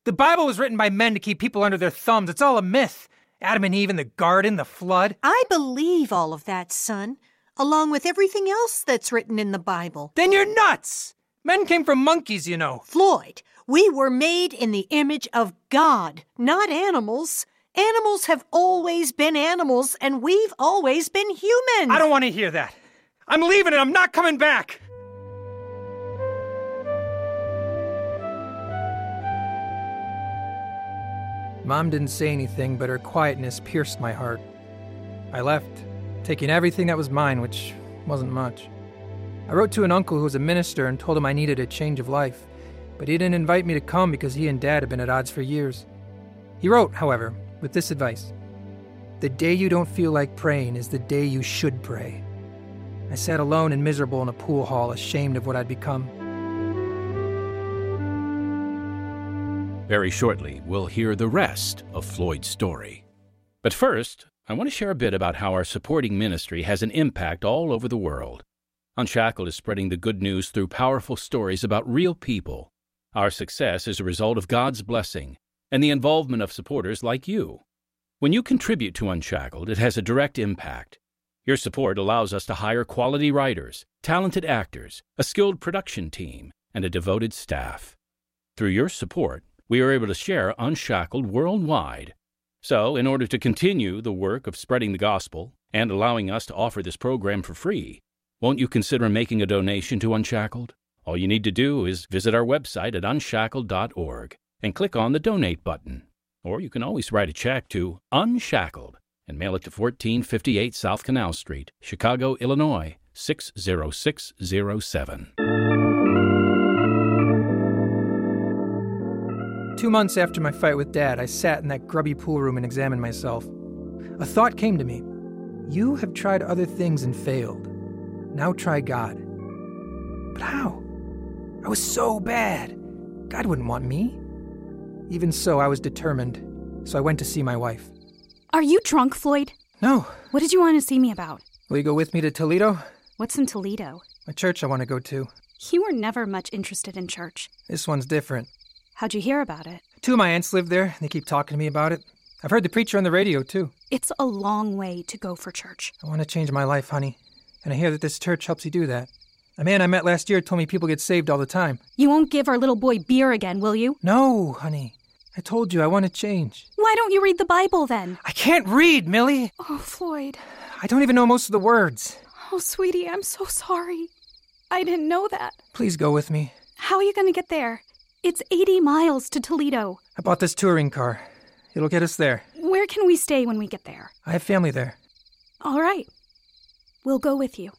The Bible was written by men to keep people under their thumbs. It's all a myth. Adam and Eve in the garden, the flood. I believe all of that, son, along with everything else that's written in the Bible. Then you're nuts! Men came from monkeys, you know. Floyd, we were made in the image of God, not animals. Animals have always been animals, and we've always been humans. I don't want to hear that. I'm leaving and I'm not coming back. Mom didn't say anything, but her quietness pierced my heart. I left, taking everything that was mine, which wasn't much. I wrote to an uncle who was a minister and told him I needed a change of life, but he didn't invite me to come because he and Dad had been at odds for years. He wrote, however, with this advice: "The day you don't feel like praying is the day you should pray." I sat alone and miserable in a pool hall, ashamed of what I'd become. Very shortly, we'll hear the rest of Floyd's story. But first, I want to share a bit about how our supporting ministry has an impact all over the world. Unshackled is spreading the good news through powerful stories about real people. Our success is a result of God's blessing and the involvement of supporters like you. When you contribute to Unshackled, it has a direct impact. Your support allows us to hire quality writers, talented actors, a skilled production team, and a devoted staff. Through your support, we are able to share Unshackled worldwide. So, in order to continue the work of spreading the gospel and allowing us to offer this program for free, won't you consider making a donation to Unshackled? All you need to do is visit our website at unshackled.org and click on the Donate button. Or you can always write a check to Unshackled and mail it to 1458 South Canal Street, Chicago, Illinois, 60607. 2 months after my fight with Dad, I sat in that grubby pool room and examined myself. A thought came to me. You have tried other things and failed. Now try God. But how? I was so bad. God wouldn't want me. Even so, I was determined, so I went to see my wife. Are you drunk, Floyd? No. What did you want to see me about? Will you go with me to Toledo? What's in Toledo? A church I want to go to. You were never much interested in church. This one's different. How'd you hear about it? 2 of my aunts live there. They keep talking to me about it. I've heard the preacher on the radio, too. It's a long way to go for church. I want to change my life, honey. And I hear that this church helps you do that. A man I met last year told me people get saved all the time. You won't give our little boy beer again, will you? No, honey. I told you I want to change. Why don't you read the Bible, then? I can't read, Millie. Oh, Floyd. I don't even know most of the words. Oh, sweetie, I'm so sorry. I didn't know that. Please go with me. How are you going to get there? It's 80 miles to Toledo. I bought this touring car. It'll get us there. Where can we stay when we get there? I have family there. All right. We'll go with you.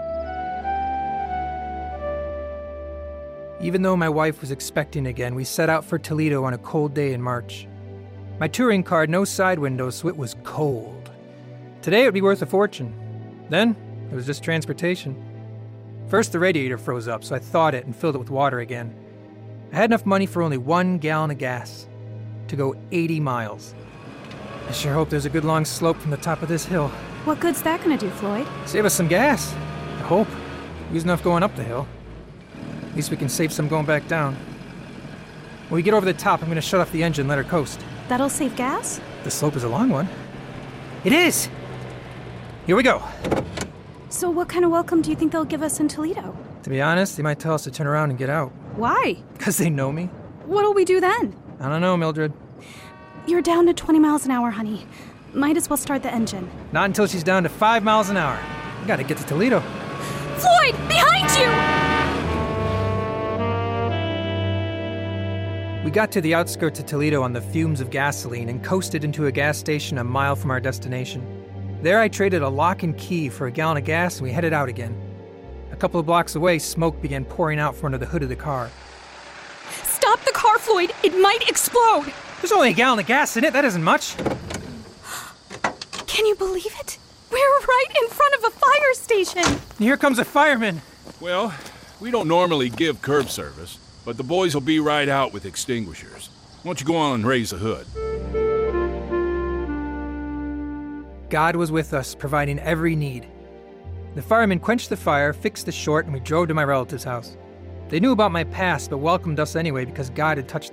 Even though my wife was expecting again, we set out for Toledo on a cold day in March. My touring car had no side windows, so it was cold. Today it would be worth a fortune. Then, it was just transportation. First, the radiator froze up, so I thawed it and filled it with water again. I had enough money for only 1 gallon of gas to go 80 miles. I sure hope there's a good long slope from the top of this hill. What good's that going to do, Floyd? Save us some gas. I hope. Use enough going up the hill. At least we can save some going back down. When we get over the top, I'm going to shut off the engine and let her coast. That'll save gas? The slope is a long one. It is! Here we go. So what kind of welcome do you think they'll give us in Toledo? To be honest, they might tell us to turn around and get out. Why? Because they know me. What'll we do then? I don't know, Mildred. You're down to 20 miles an hour, honey. Might as well start the engine. Not until she's down to 5 miles an hour. We gotta get to Toledo. Floyd, behind you! We got to the outskirts of Toledo on the fumes of gasoline and coasted into a gas station a mile from our destination. There I traded a lock and key for a gallon of gas and we headed out again. A couple of blocks away, smoke began pouring out from under the hood of the car. Stop the car, Floyd! It might explode! There's only a gallon of gas in it. That isn't much. Can you believe it? We're right in front of a fire station! And here comes a fireman. Well, we don't normally give curb service, but the boys will be right out with extinguishers. Why don't you go on and raise the hood? God was with us, providing every need. The firemen quenched the fire, fixed the short, and we drove to my relative's house. They knew about my past, but welcomed us anyway because God had touched